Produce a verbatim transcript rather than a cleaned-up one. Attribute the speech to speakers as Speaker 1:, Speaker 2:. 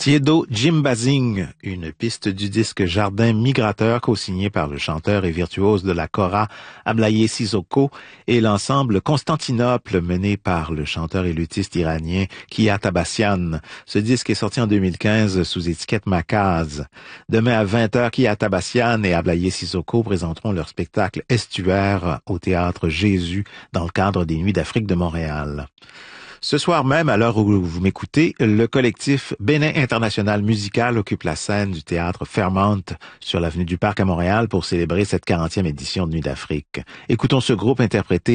Speaker 1: Tiedo Jimbazing, une piste du disque Jardin migrateur co-signé par le chanteur et virtuose de la kora Ablaye Sissoko et l'ensemble Constantinople mené par le chanteur et luthiste iranien Kia Tabassian. Ce disque est sorti en deux mille quinze sous étiquette Makaz. Demain à vingt heures, Kia Tabassian et Ablaye Sissoko présenteront leur spectacle Estuaire au théâtre Jésus dans le cadre des Nuits d'Afrique de Montréal. Ce soir même, à l'heure où vous m'écoutez, le collectif Bénin International Musical occupe la scène du théâtre Fairmont sur l'avenue du Parc à Montréal pour célébrer cette quarantième édition de Nuit d'Afrique. Écoutons ce groupe interpréter